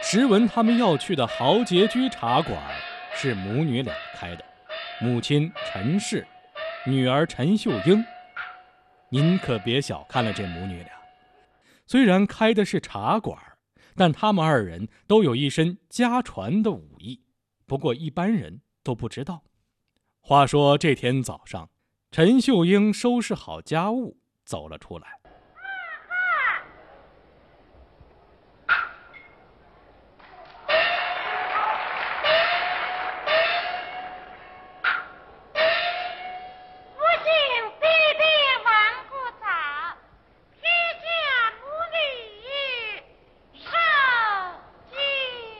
实闻他们要去的豪杰居茶馆是母女俩开的，母亲陈氏，女儿陈秀英。您可别小看了这母女俩，虽然开的是茶馆，但他们二人都有一身家传的武艺，不过一般人都不知道。话说这天早上，陈秀英收拾好家务走了出来，